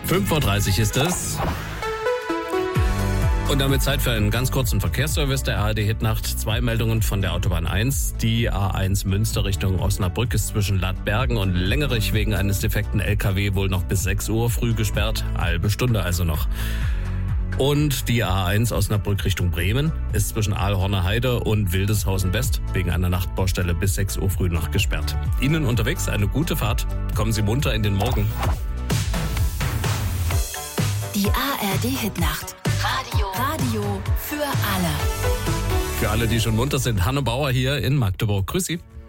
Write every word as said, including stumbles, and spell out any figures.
fünf Uhr dreißig ist es. Und damit Zeit für einen ganz kurzen Verkehrsservice der A R D-Hitnacht. Zwei Meldungen von der Autobahn eins. Die A eins Münster Richtung Osnabrück ist zwischen Ladbergen und Längerich wegen eines defekten L K W wohl noch bis sechs Uhr früh gesperrt. Halbe Stunde also noch. Und die A eins Osnabrück Richtung Bremen ist zwischen Aalhorner Heide und Wildeshausen West wegen einer Nachtbaustelle bis sechs Uhr früh noch gesperrt. Ihnen unterwegs eine gute Fahrt. Kommen Sie munter in den Morgen. Die A R D-Hitnacht. Radio. Radio für alle. Für alle, die schon munter sind, Hanne Bauer hier in Magdeburg. Grüß Sie.